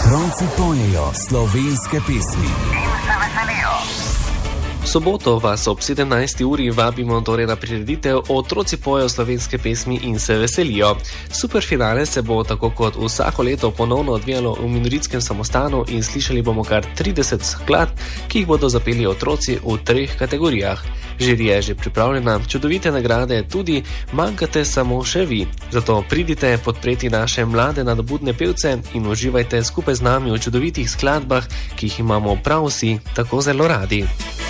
Otroci pojejo slovenske pesmi in se veselijo. V soboto vas ob 17. uri vabimo torej na prireditev Otroci pojejo slovenske pesmi in se veselijo. Superfinale se bo tako kot vsako leto ponovno odvijalo v Minoritskem samostanu in slišali bomo kar 30 skladb, ki jih bodo zapeli otroci v 3 kategorijah. Žirija je že pripravljena, čudovite nagrade tudi, manjkate samo še vi. Zato pridite podpreti naše mlade nadobudne pevce in uživajte skupaj z nami v čudovitih skladbah, ki jih imamo prav vsi tako zelo radi.